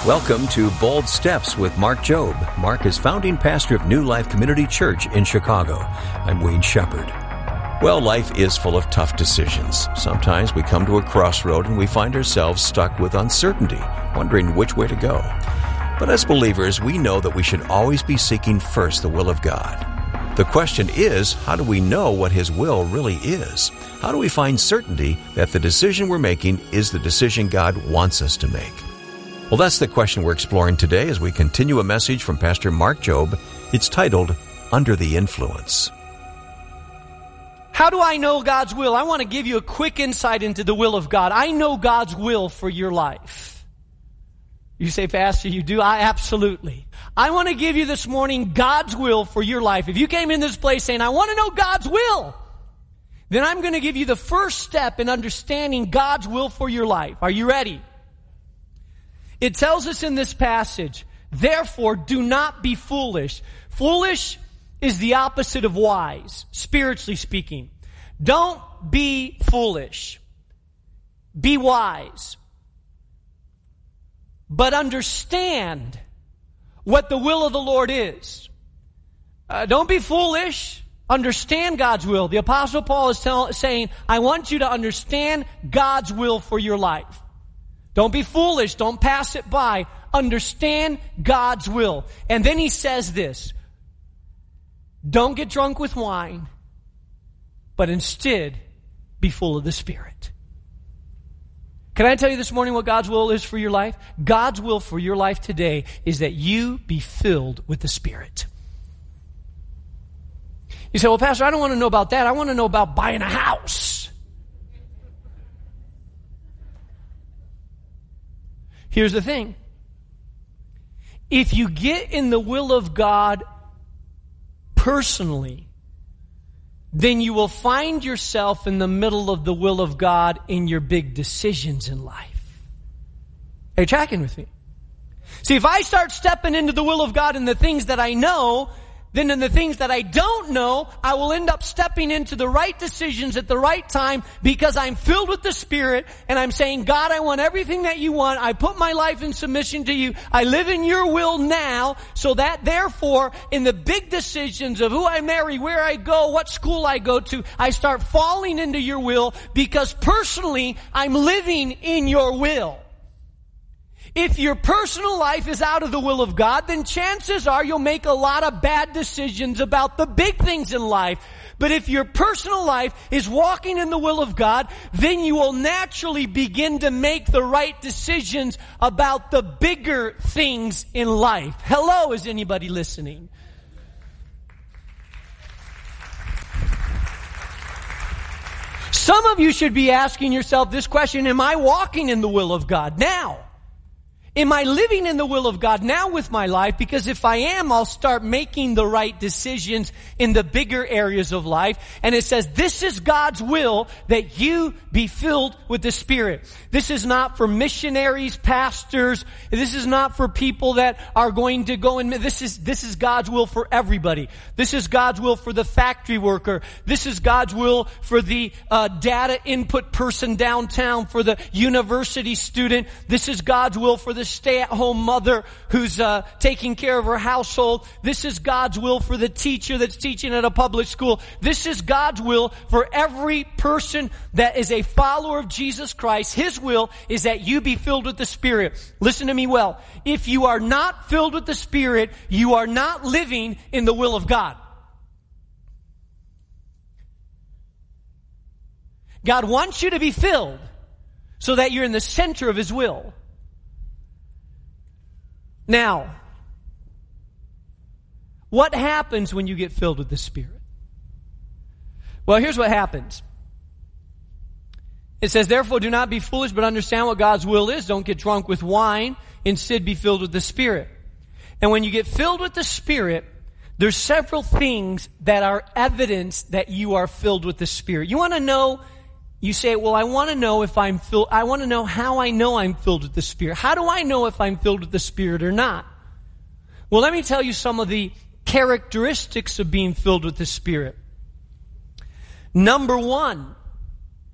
Welcome to Bold Steps with Mark Jobe. Mark is founding pastor of New Life Community Church in Chicago. I'm Wayne Shepherd. Well, life is full of tough decisions. Sometimes we come to a crossroad and we find ourselves stuck with uncertainty, wondering which way to go. But as believers, we know that we should always be seeking first the will of God. The question is, how do we know what His will really is? How do we find certainty that the decision we're making is the decision God wants us to make? Well, that's the question we're exploring today as we continue a message from Pastor Mark Jobe. It's titled, Under the Influence. How do I know God's will? I want to give you a quick insight into the will of God. I know God's will for your life. You say, Pastor, you do? Absolutely. I want to give you this morning God's will for your life. If you came in this place saying, I want to know God's will, then I'm going to give you the first step in understanding God's will for your life. Are you ready? It tells us in this passage, therefore, do not be foolish. Foolish is the opposite of wise, spiritually speaking. Don't be foolish. Be wise. But understand what the will of the Lord is. Don't be foolish. Understand God's will. The Apostle Paul is saying, I want you to understand God's will for your life. Don't be foolish. Don't pass it by. Understand God's will. And then he says this, don't get drunk with wine, but instead be full of the Spirit. Can I tell you this morning what God's will is for your life? God's will for your life today is that you be filled with the Spirit. You say, well, Pastor, I don't want to know about that. I want to know about buying a house. Here's the thing. If you get in the will of God personally, then you will find yourself in the middle of the will of God in your big decisions in life. Are you tracking with me? See, if I start stepping into the will of God in the things that I know, then in the things that I don't know, I will end up stepping into the right decisions at the right time because I'm filled with the Spirit and I'm saying, God, I want everything that you want. I put my life in submission to you. I live in your will now so that therefore in the big decisions of who I marry, where I go, what school I go to, I start falling into your will because personally I'm living in your will. If your personal life is out of the will of God, then chances are you'll make a lot of bad decisions about the big things in life. But if your personal life is walking in the will of God, then you will naturally begin to make the right decisions about the bigger things in life. Hello, is anybody listening? Some of you should be asking yourself this question, am I walking in the will of God now? Am I living in the will of God now with my life? Because if I am, I'll start making the right decisions in the bigger areas of life. And it says, this is God's will that you be filled with the Spirit. This is not for missionaries, pastors. This is not for people that are going to go and this is God's will for everybody. This is God's will for the factory worker. This is God's will for the data input person downtown, for the university student. This is God's will for the stay-at-home mother who's taking care of her household. This is God's will for the teacher that's teaching at a public school. This is God's will for every person that is a follower of Jesus Christ. His will is that you be filled with the Spirit. Listen to me well. If you are not filled with the Spirit, you are not living in the will of God. God wants you to be filled so that you're in the center of His will. Now, what happens when you get filled with the Spirit? Well, here's what happens. It says, therefore, do not be foolish, but understand what God's will is. Don't get drunk with wine. Instead, be filled with the Spirit. And when you get filled with the Spirit, there's several things that are evidence that you are filled with the Spirit. You want to know, you say, well, I want to know if I'm filled. I want to know how I know I'm filled with the Spirit. How do I know if I'm filled with the Spirit or not? Well, let me tell you some of the characteristics of being filled with the Spirit. Number one,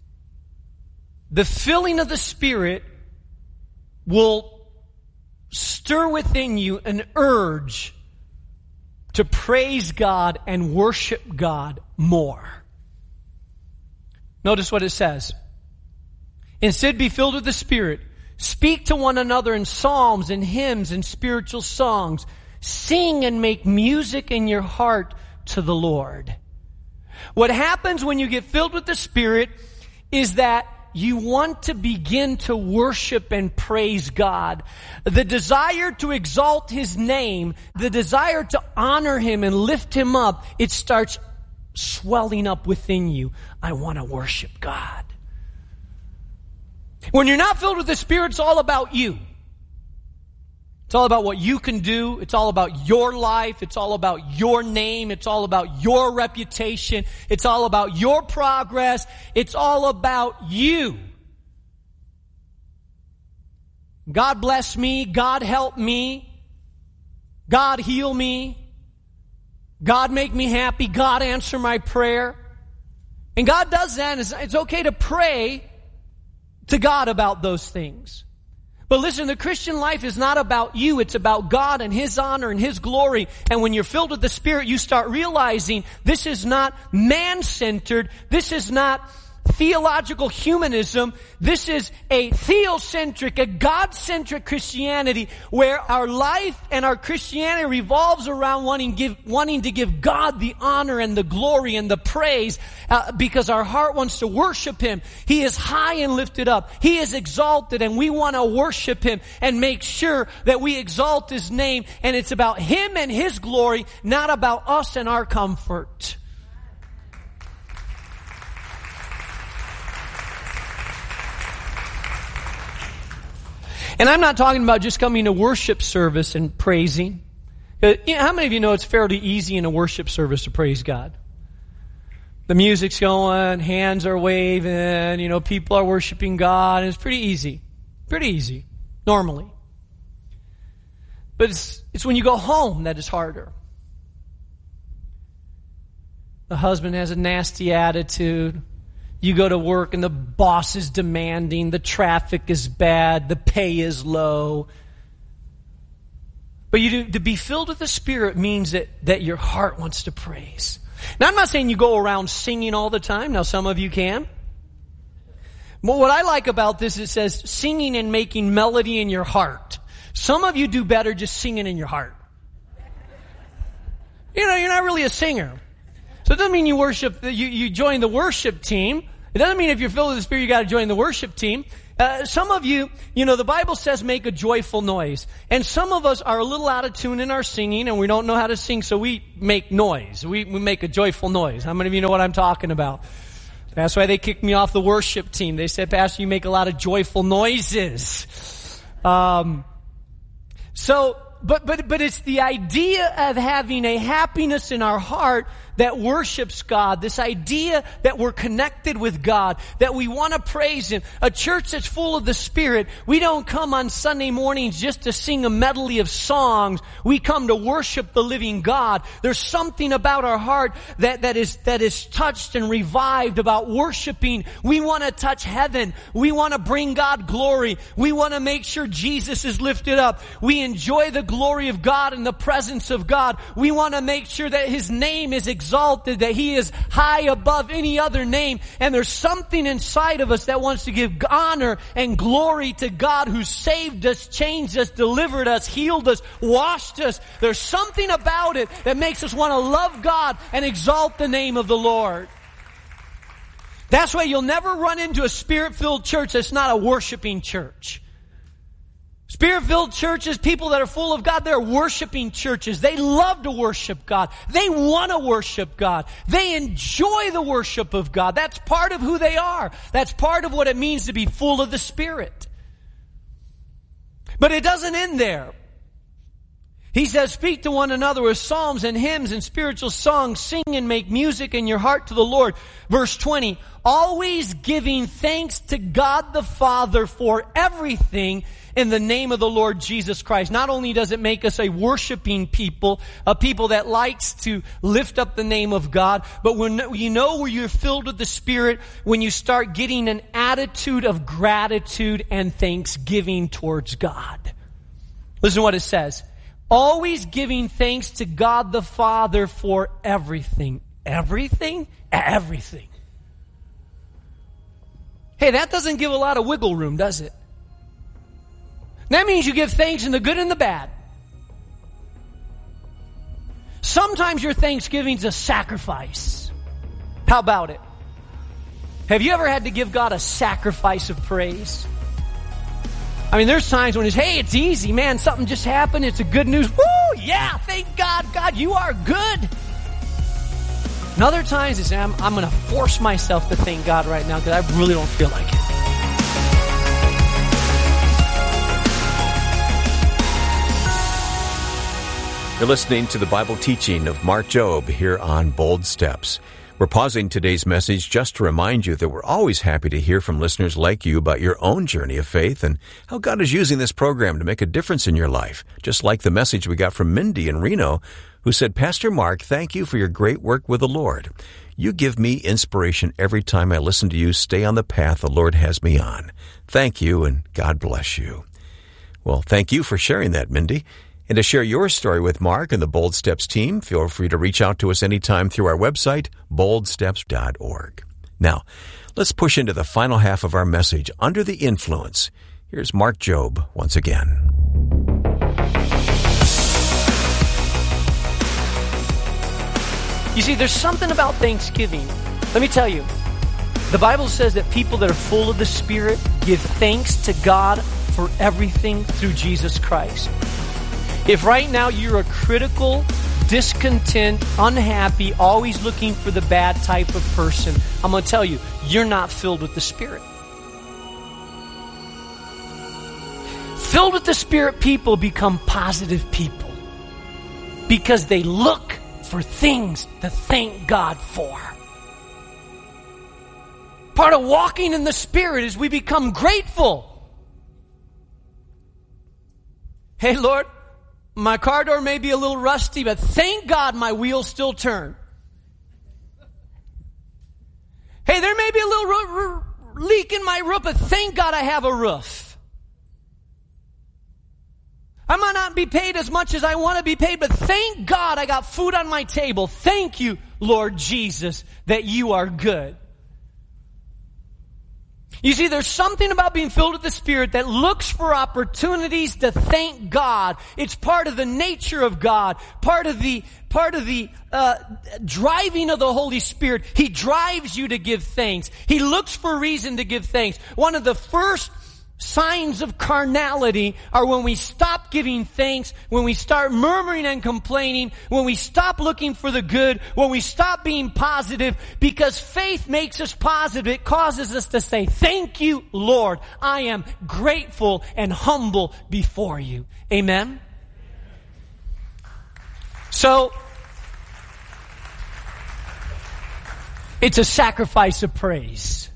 the filling of the Spirit will stir within you an urge to praise God and worship God more. Notice what it says. Instead, be filled with the Spirit. Speak to one another in psalms and hymns and spiritual songs. Sing and make music in your heart to the Lord. What happens when you get filled with the Spirit is that you want to begin to worship and praise God. The desire to exalt His name, the desire to honor Him and lift Him up, it starts swelling up within you. I want to worship God. When you're not filled with the Spirit, it's all about you. It's all about what you can do. It's all about your life. It's all about your name. It's all about your reputation. It's all about your progress. It's all about you. God bless me. God help me. God heal me. God make me happy. God answer my prayer. And God does that. It's okay to pray to God about those things. But listen, the Christian life is not about you. It's about God and His honor and His glory. And when you're filled with the Spirit, you start realizing this is not man-centered. This is not theological humanism. This is a theocentric, a God-centric Christianity where our life and our Christianity revolves around wanting to give God the honor and the glory and the praise because our heart wants to worship Him. He is high and lifted up. He is exalted, and we want to worship Him and make sure that we exalt His name. And it's about Him and His glory, not about us and our comfort. And I'm not talking about just coming to worship service and praising. How many of you know it's fairly easy in a worship service to praise God? The music's going, hands are waving, people are worshiping God, and it's pretty easy. Pretty easy, normally. But it's when you go home that it's harder. The husband has a nasty attitude. You go to work and the boss is demanding, the traffic is bad, the pay is low. But to be filled with the Spirit means that your heart wants to praise. Now, I'm not saying you go around singing all the time. Now, some of you can. But what I like about this, it says singing and making melody in your heart. Some of you do better just singing in your heart. You're not really a singer. So it doesn't mean you worship, you join the worship team. It doesn't mean if you're filled with the Spirit, you got to join the worship team. Some of you, the Bible says make a joyful noise. And some of us are a little out of tune in our singing, and we don't know how to sing, so we make noise. We make a joyful noise. How many of you know what I'm talking about? That's why they kicked me off the worship team. They said, Pastor, you make a lot of joyful noises. But it's the idea of having a happiness in our heart that worships God, this idea that we're connected with God, that we want to praise Him. A church that's full of the Spirit, we don't come on Sunday mornings just to sing a medley of songs. We come to worship the living God. There's something about our heart that is touched and revived about worshiping. We want to touch heaven. We want to bring God glory. We want to make sure Jesus is lifted up. We enjoy the glory of God and the presence of God. We want to make sure that His name is exalted, that He is high above any other name. And there's something inside of us that wants to give honor and glory to God who saved us, changed us, delivered us, healed us, washed us. There's something about it that makes us want to love God and exalt the name of the Lord. That's why you'll never run into a Spirit-filled church that's not a worshiping church. Spirit-filled churches, people that are full of God, they're worshiping churches. They love to worship God. They want to worship God. They enjoy the worship of God. That's part of who they are. That's part of what it means to be full of the Spirit. But it doesn't end there. He says, speak to one another with psalms and hymns and spiritual songs. Sing and make music in your heart to the Lord. Verse 20, always giving thanks to God the Father for everything in the name of the Lord Jesus Christ. Not only does it make us a worshiping people, a people that likes to lift up the name of God, but when you're filled with the Spirit, when you start getting an attitude of gratitude and thanksgiving towards God. Listen to what it says. Always giving thanks to God the Father for everything. Everything? Everything. Hey, that doesn't give a lot of wiggle room, does it? That means you give thanks in the good and the bad. Sometimes your thanksgiving's a sacrifice. How about it? Have you ever had to give God a sacrifice of praise? I mean, there's times when it's, hey, it's easy, man. Something just happened. It's a good news. Woo, yeah, thank God. God, you are good. And other times it's, I'm going to force myself to thank God right now because I really don't feel like it. You're listening to the Bible teaching of Mark Jobe here on Bold Steps. We're pausing today's message just to remind you that we're always happy to hear from listeners like you about your own journey of faith and how God is using this program to make a difference in your life. Just like the message we got from Mindy in Reno, who said, Pastor Mark, thank you for your great work with the Lord. You give me inspiration every time I listen to you stay on the path the Lord has me on. Thank you, and God bless you. Well, thank you for sharing that, Mindy. And to share your story with Mark and the Bold Steps team, feel free to reach out to us anytime through our website, boldsteps.org. Now, let's push into the final half of our message, Under the Influence. Here's Mark Jobe once again. You see, there's something about Thanksgiving. Let me tell you, the Bible says that people that are full of the Spirit give thanks to God for everything through Jesus Christ. If right now you're a critical, discontent, unhappy, always looking for the bad type of person, I'm going to tell you, you're not filled with the Spirit. Filled with the Spirit people become positive people because they look for things to thank God for. Part of walking in the Spirit is we become grateful. Hey, Lord, my car door may be a little rusty, but thank God my wheels still turn. Hey, there may be a little leak in my roof, but thank God I have a roof. I might not be paid as much as I want to be paid, but thank God I got food on my table. Thank you, Lord Jesus, that you are good. You see, there's something about being filled with the Spirit that looks for opportunities to thank God. It's part of the nature of God, part of the driving of the Holy Spirit. He drives you to give thanks. He looks for reason to give thanks. One of the first signs of carnality are when we stop giving thanks, when we start murmuring and complaining, when we stop looking for the good, when we stop being positive, because faith makes us positive. It causes us to say, thank you, Lord. I am grateful and humble before you. Amen? So, it's a sacrifice of praise.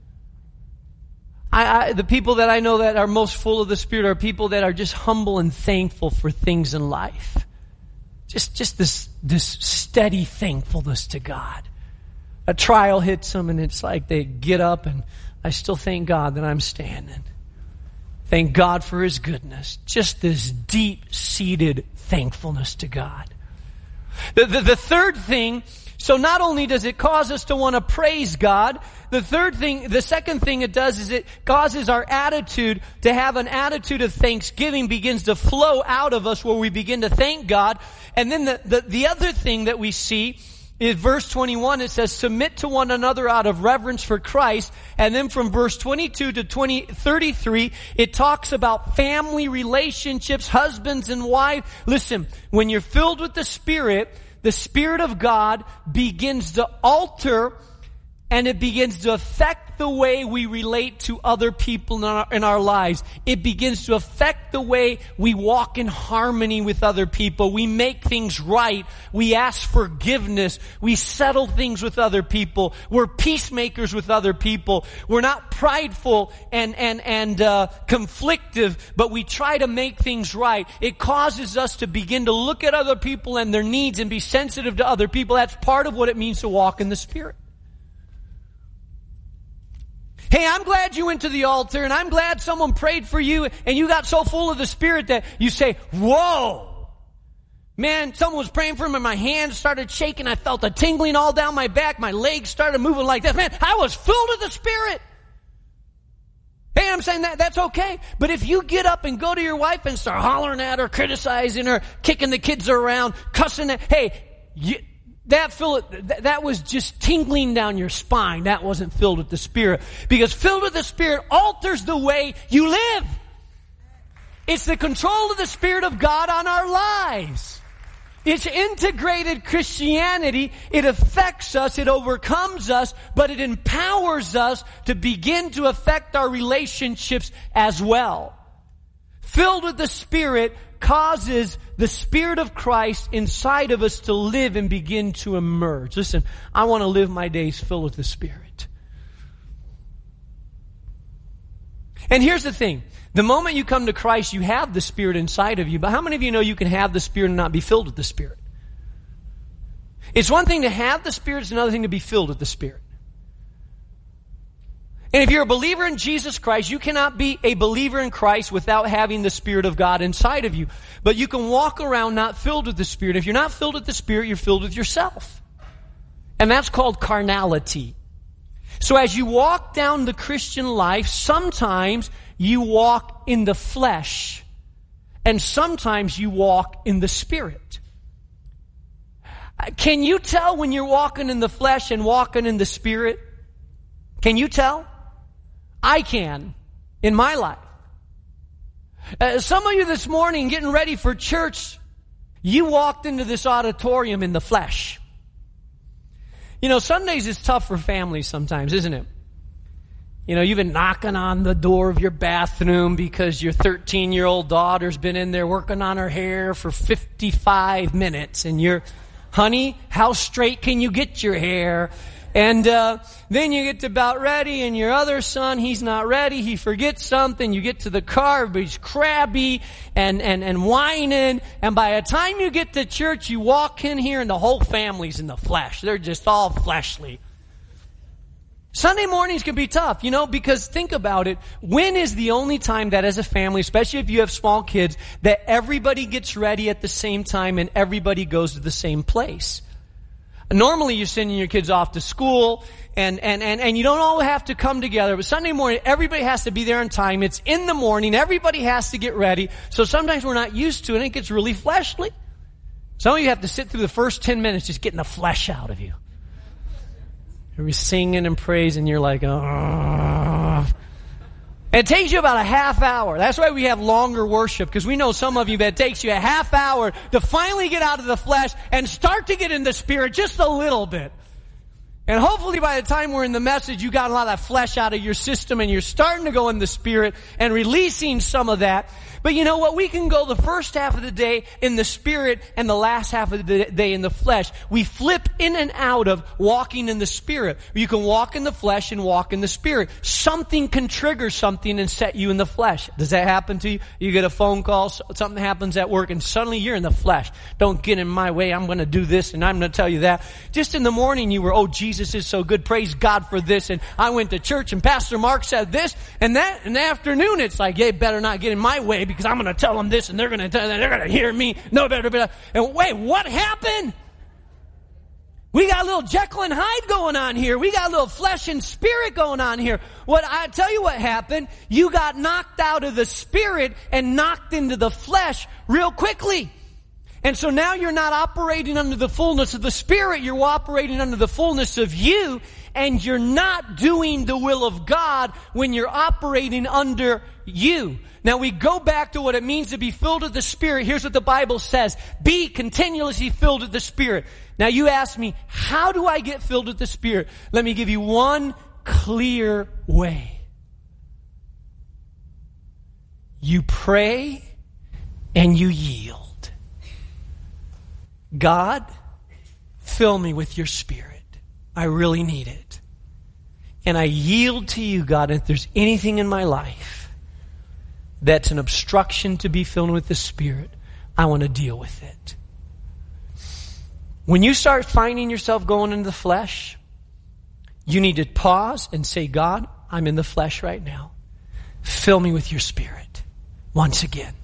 The people that I know that are most full of the Spirit are people that are just humble and thankful for things in life. Just this steady thankfulness to God. A trial hits them and it's like they get up and I still thank God that I'm standing. Thank God for His goodness. Just this deep-seated thankfulness to God. The third thing, so not only does it cause us to want to praise God, the second thing it does is it causes our attitude to have an attitude of thanksgiving begins to flow out of us where we begin to thank God. And then the other thing that we see is verse 21, it says, submit to one another out of reverence for Christ. And then from verse 22 to 33, it talks about family relationships, husbands and wives. Listen, when you're filled with the Spirit of God begins to alter and it begins to affect the way we relate to other people in our lives. It begins to affect the way we walk in harmony with other people. We make things right. We ask forgiveness. We settle things with other people. We're peacemakers with other people. We're not prideful and conflictive, but we try to make things right. It causes us to begin to look at other people and their needs and be sensitive to other people. That's part of what it means to walk in the Spirit. Hey, I'm glad you went to the altar, and I'm glad someone prayed for you, and you got so full of the Spirit that you say, whoa. Man, someone was praying for me, and my hands started shaking. I felt a tingling all down my back. My legs started moving like this. Man, I was filled with the Spirit. Hey, I'm saying that's okay. But if you get up and go to your wife and start hollering at her, criticizing her, kicking the kids around, cussing at, hey, that was just tingling down your spine. That wasn't filled with the Spirit. Because filled with the Spirit alters the way you live. It's the control of the Spirit of God on our lives. It's integrated Christianity. It affects us, it overcomes us, but it empowers us to begin to affect our relationships as well. Filled with the Spirit causes the Spirit of Christ inside of us to live and begin to emerge. Listen, I want to live my days filled with the Spirit. And here's the thing. The moment you come to Christ, you have the Spirit inside of you. But how many of you know you can have the Spirit and not be filled with the Spirit? It's one thing to have the Spirit, it's another thing to be filled with the Spirit. And if you're a believer in Jesus Christ, you cannot be a believer in Christ without having the Spirit of God inside of you. But you can walk around not filled with the Spirit. If you're not filled with the Spirit, you're filled with yourself. And that's called carnality. So as you walk down the Christian life, sometimes you walk in the flesh, and sometimes you walk in the Spirit. Can you tell when you're walking in the flesh and walking in the Spirit? Can you tell? I can, in my life. Some of you this morning getting ready for church, you walked into this auditorium in the flesh. You know, Sundays is tough for families sometimes, isn't it? You know, you've been knocking on the door of your bathroom because your 13-year-old daughter's been in there working on her hair for 55 minutes. And you're, honey, how straight can you get your hair? And then you get to about ready, and your other son, he's not ready. He forgets something. You get to the car, but he's crabby and whining. And by the time you get to church, you walk in here, and the whole family's in the flesh. They're just all fleshly. Sunday mornings can be tough, you know, because think about it. When is the only time that as a family, especially if you have small kids, that everybody gets ready at the same time and everybody goes to the same place? Normally you're sending your kids off to school and you don't all have to come together. But Sunday morning, everybody has to be there on time. It's in the morning. Everybody has to get ready. So sometimes we're not used to it and it gets really fleshly. Some of you have to sit through the first 10 minutes just getting the flesh out of you. You're singing and praising. You're like, oh. It takes you about a half hour. That's why we have longer worship, because we know some of you that it takes you a half hour to finally get out of the flesh and start to get in the Spirit just a little bit. And hopefully by the time we're in the message, you got a lot of that flesh out of your system and you're starting to go in the Spirit and releasing some of that. But you know what? We can go the first half of the day in the Spirit and the last half of the day in the flesh. We flip in and out of walking in the Spirit. You can walk in the flesh and walk in the Spirit. Something can trigger something and set you in the flesh. Does that happen to you? You get a phone call, something happens at work, and suddenly you're in the flesh. Don't get in my way. I'm going to do this and I'm going to tell you that. Just in the morning you were, oh, Jesus is so good. Praise God for this. And I went to church and Pastor Mark said this and that. In the afternoon it's like, yeah, better not get in my way, because I'm going to tell them this and they're going to hear me. No better. And wait, what happened? We got a little Jekyll and Hyde going on here. We got a little flesh and spirit going on here. What I tell you what happened, you got knocked out of the Spirit and knocked into the flesh real quickly. And so now you're not operating under the fullness of the Spirit, you're operating under the fullness of you, and you're not doing the will of God when you're operating under you. Now we go back to what it means to be filled with the Spirit. Here's what the Bible says. Be continuously filled with the Spirit. Now you ask me, how do I get filled with the Spirit? Let me give you one clear way. You pray and you yield. God, fill me with your Spirit. I really need it. And I yield to you, God, if there's anything in my life that's an obstruction to be filled with the Spirit, I want to deal with it. When you start finding yourself going into the flesh, you need to pause and say, God, I'm in the flesh right now. Fill me with your Spirit once again.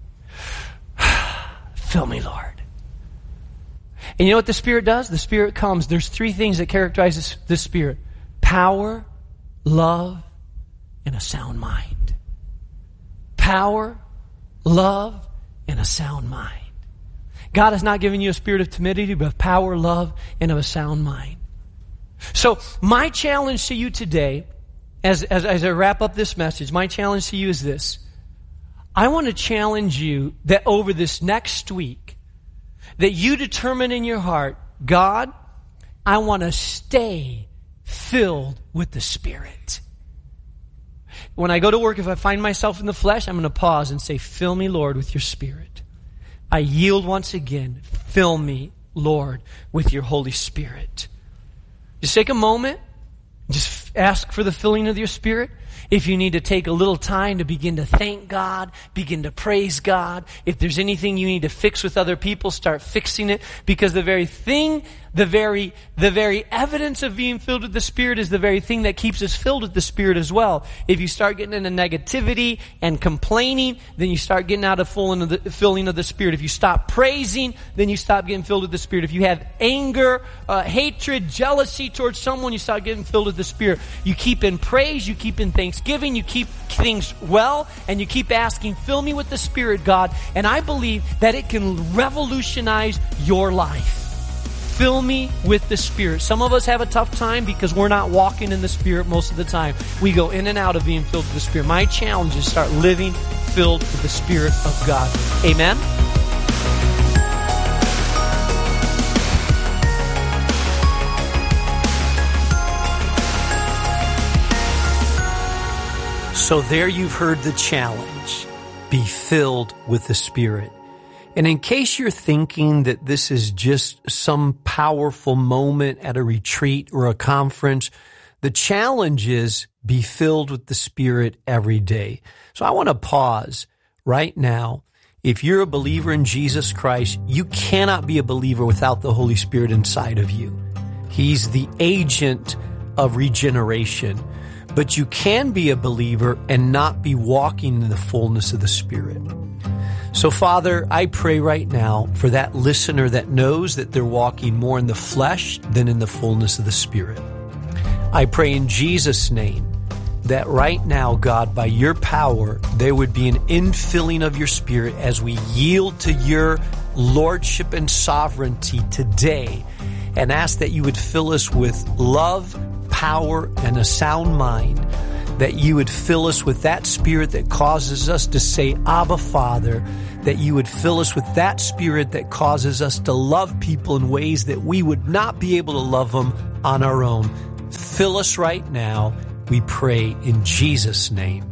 Fill me, Lord. And you know what the Spirit does? The Spirit comes. There's three things that characterize the Spirit: power, love, and a sound mind. Power, love, and a sound mind. God has not given you a spirit of timidity, but of power, love, and of a sound mind. So my challenge to you today, as I wrap up this message, my challenge to you is this. I want to challenge you that over this next week, that you determine in your heart, God, I want to stay filled with the Spirit. When I go to work, if I find myself in the flesh, I'm going to pause and say, fill me, Lord, with your Spirit. I yield once again. Fill me, Lord, with your Holy Spirit. Just take a moment. Just ask for the filling of your Spirit. If you need to take a little time to begin to thank God, begin to praise God. If there's anything you need to fix with other people, start fixing it. Because the very evidence of being filled with the Spirit is the very thing that keeps us filled with the Spirit as well. If you start getting into negativity and complaining, then you start getting out of filling of the Spirit. If you stop praising, then you stop getting filled with the Spirit. If you have anger, hatred, jealousy towards someone, you start getting filled with the Spirit. You keep in praise, you keep in thanksgiving, you keep things well, and you keep asking, fill me with the Spirit, God. And I believe that it can revolutionize your life. Fill me with the Spirit. Some of us have a tough time because we're not walking in the Spirit most of the time. We go in and out of being filled with the Spirit. My challenge is start living filled with the Spirit of God. Amen? So there you've heard the challenge. Be filled with the Spirit. And in case you're thinking that this is just some powerful moment at a retreat or a conference, the challenge is be filled with the Spirit every day. So I want to pause right now. If you're a believer in Jesus Christ, you cannot be a believer without the Holy Spirit inside of you. He's the agent of regeneration. But you can be a believer and not be walking in the fullness of the Spirit. So, Father, I pray right now for that listener that knows that they're walking more in the flesh than in the fullness of the Spirit. I pray in Jesus' name that right now, God, by your power, there would be an infilling of your Spirit as we yield to your lordship and sovereignty today, and ask that you would fill us with love, power, and a sound mind, that you would fill us with that Spirit that causes us to say, Abba, Father, that you would fill us with that Spirit that causes us to love people in ways that we would not be able to love them on our own. Fill us right now, we pray in Jesus' name.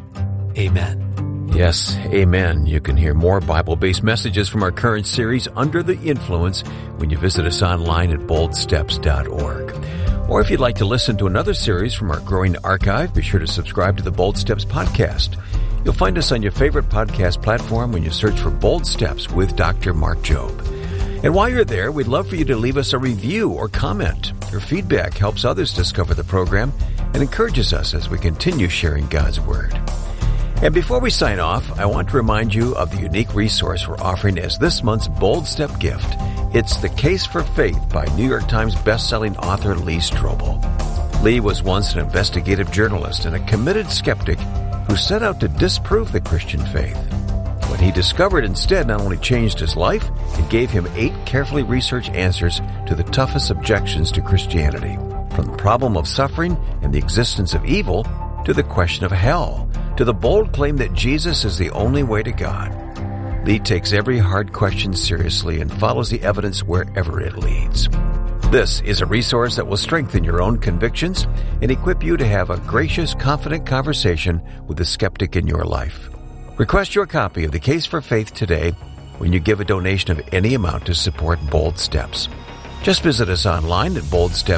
Amen. Yes, amen. You can hear more Bible-based messages from our current series, Under the Influence, when you visit us online at boldsteps.org. Or if you'd like to listen to another series from our growing archive, be sure to subscribe to the Bold Steps podcast. You'll find us on your favorite podcast platform when you search for Bold Steps with Dr. Mark Jobe. And while you're there, we'd love for you to leave us a review or comment. Your feedback helps others discover the program and encourages us as we continue sharing God's Word. And before we sign off, I want to remind you of the unique resource we're offering as this month's Bold Step gift. It's The Case for Faith by New York Times bestselling author Lee Strobel. Lee was once an investigative journalist and a committed skeptic who set out to disprove the Christian faith. What he discovered instead not only changed his life, it gave him 8 carefully researched answers to the toughest objections to Christianity, from the problem of suffering and the existence of evil to the question of hell, to the bold claim that Jesus is the only way to God. Lee takes every hard question seriously and follows the evidence wherever it leads. This is a resource that will strengthen your own convictions and equip you to have a gracious, confident conversation with the skeptic in your life. Request your copy of The Case for Faith today when you give a donation of any amount to support Bold Steps. Just visit us online at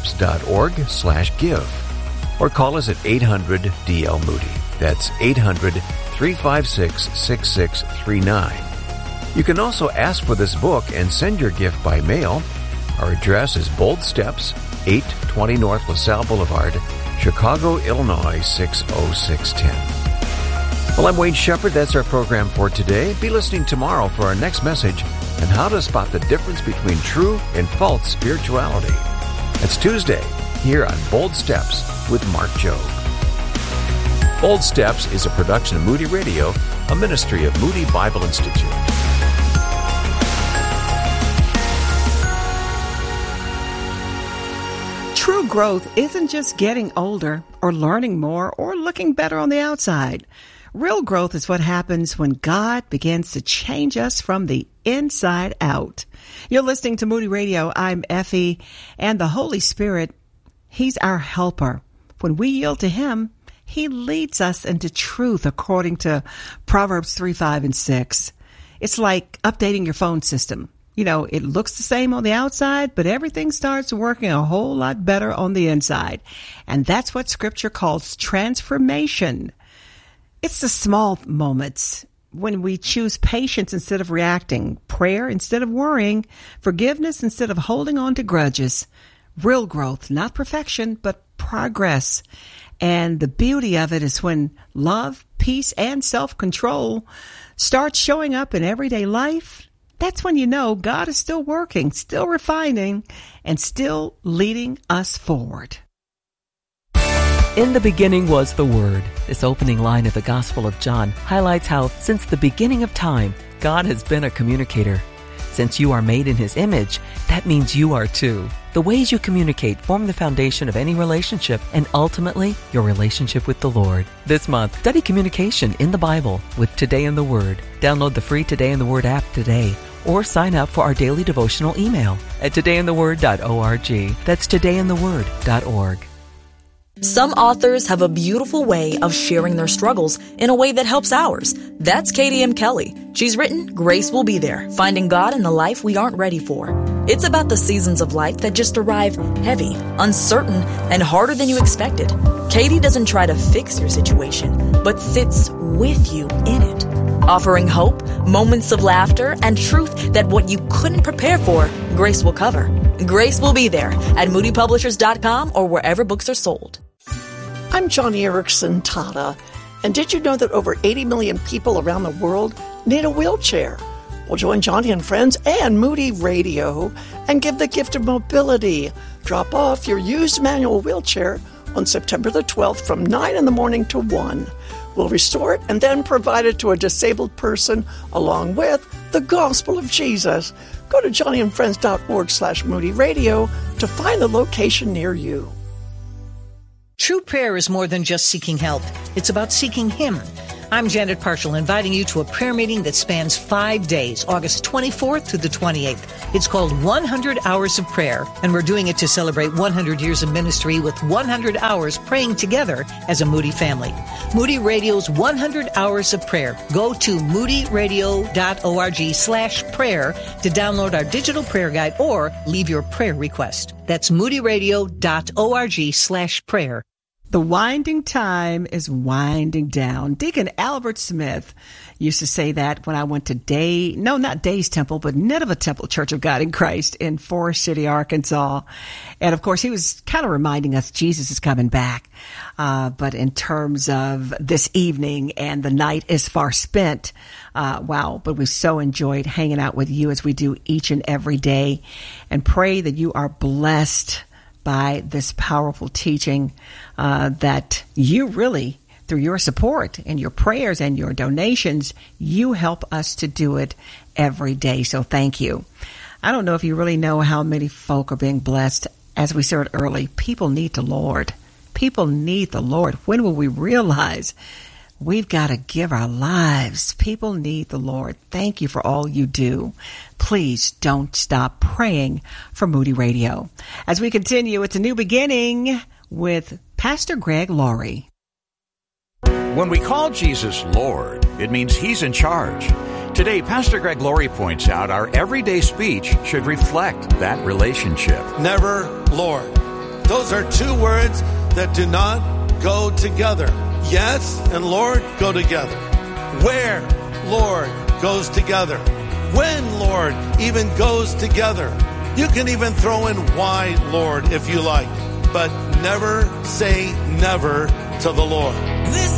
boldsteps.org/give or call us at 800-DL-MOODY. That's 800-356-6639. You can also ask for this book and send your gift by mail. Our address is Bold Steps, 820 North LaSalle Boulevard, Chicago, Illinois 60610. Well, I'm Wayne Shepherd. That's our program for today. Be listening tomorrow for our next message and how to spot the difference between true and false spirituality. It's Tuesday here on Bold Steps with Mark Jobe. Bold Steps is a production of Moody Radio, a ministry of Moody Bible Institute. True growth isn't just getting older or learning more or looking better on the outside. Real growth is what happens when God begins to change us from the inside out. You're listening to Moody Radio. I'm Effie, and the Holy Spirit, He's our helper. When we yield to Him, He leads us into truth according to Proverbs 3, 5, and 6. It's like updating your phone system. You know, it looks the same on the outside, but everything starts working a whole lot better on the inside. And that's what Scripture calls transformation. It's the small moments when we choose patience instead of reacting, prayer instead of worrying, forgiveness instead of holding on to grudges. Real growth, not perfection, but progress. And the beauty of it is when love, peace, and self-control start showing up in everyday life. That's when you know God is still working, still refining, and still leading us forward. In the beginning was the Word. This opening line of the Gospel of John highlights how, since the beginning of time, God has been a communicator. Since you are made in His image, that means you are too. The ways you communicate form the foundation of any relationship and ultimately your relationship with the Lord. This month, study communication in the Bible with Today in the Word. Download the free Today in the Word app today or sign up for our daily devotional email at todayintheword.org. That's todayintheword.org. Some authors have a beautiful way of sharing their struggles in a way that helps ours. That's Katie M. Kelly. She's written Grace Will Be There, Finding God in the Life We Aren't Ready For. It's about the seasons of life that just arrive heavy, uncertain, and harder than you expected. Katie doesn't try to fix your situation, but sits with you in it, offering hope, moments of laughter, and truth that what you couldn't prepare for, Grace will cover. Grace Will Be There at moodypublishers.com or wherever books are sold. I'm Johnny Erickson Tata, and did you know that over 80 million people around the world need a wheelchair? Well, join Johnny and friends and Moody Radio and give the gift of mobility. Drop off your used manual wheelchair on September the 12th from 9 in the morning to 1. We'll restore it and then provide it to a disabled person along with the gospel of Jesus. Go to johnnyandfriends.org/Moody Radio to find the location near you. True prayer is more than just seeking help. It's about seeking Him. I'm Janet Parshall, inviting you to a prayer meeting that spans 5 days, August 24th through the 28th. It's called 100 Hours of Prayer, and we're doing it to celebrate 100 years of ministry with 100 hours praying together as a Moody family. Moody Radio's 100 Hours of Prayer. Go to moodyradio.org/prayer to download our digital prayer guide or leave your prayer request. That's moodyradio.org/prayer. The winding time is winding down. Deacon Albert Smith used to say that when I went to not Days Temple, but Nineveh Temple Church of God in Christ in Forest City, Arkansas. And of course, he was kind of reminding us Jesus is coming back. But in terms of this evening and the night is far spent, wow. But we so enjoyed hanging out with you as we do each and every day, and pray that you are blessed by this powerful teaching, that you really, through your support and your prayers and your donations, you help us to do it every day. So thank you. I don't know if you really know how many folk are being blessed. As we said early, people need the Lord. People need the Lord. When will we realize we've got to give our lives? People need the Lord. Thank you for all you do. Please don't stop praying for Moody Radio. As we continue, it's a new beginning with Pastor Greg Laurie. When we call Jesus Lord, it means He's in charge. Today, Pastor Greg Laurie points out our everyday speech should reflect that relationship. Never Lord. Those are two words that do not go together. Yes and Lord go together. Where Lord goes together. When Lord even goes together. You can even throw in why Lord if you like, but never say never to the Lord.